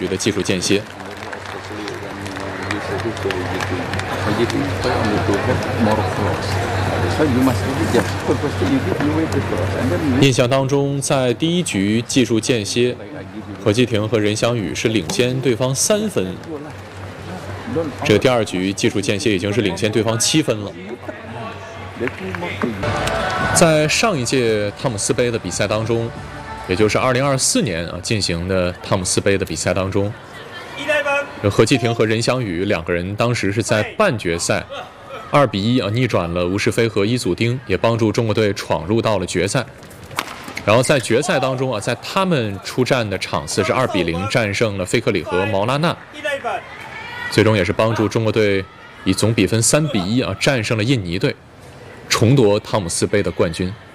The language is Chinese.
局的技术间歇。印象当中，在第一局技术间歇，何继廷和任翔宇是领先对方3分。这个第二局技术间歇已经是领先对方7分了。在上一届汤姆斯杯的比赛当中，也就是2024年进行的汤姆斯杯的比赛当中，何继廷和任翔宇两个人当时是在半决赛2比1逆转了吴世飞和伊祖丁，也帮助中国队闯入到了决赛。然后在决赛当中在他们出战的场次是2比0战胜了费克里和毛拉纳，最终也是帮助中国队以总比分3比1战胜了印尼队，重夺汤姆斯杯的冠军。